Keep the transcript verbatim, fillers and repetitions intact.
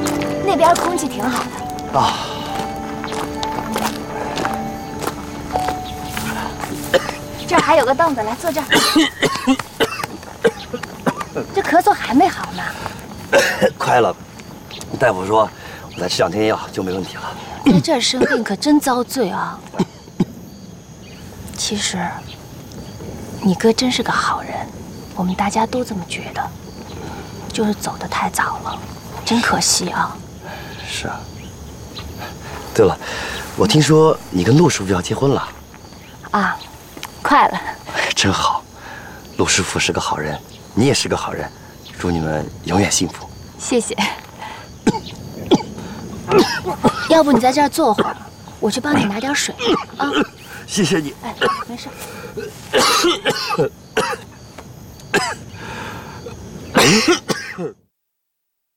那边空气挺好的。 啊。 这儿还有个凳子，来坐这儿。这咳嗽还没好呢。 快了，大夫说我再吃两天药就没问题了。 在这儿生病可真遭罪啊！其实，你哥真是个好人，我们大家都这么觉得，就是走得太早了，真可惜啊。 是啊。对了，我听说你跟陆师傅要结婚了。 啊，快了。 真好，陆师傅是个好人，你也是个好人，祝你们永远幸福。 谢谢。要不你在这儿坐会儿，我去帮你拿点水啊。 谢谢你。 哎，没事。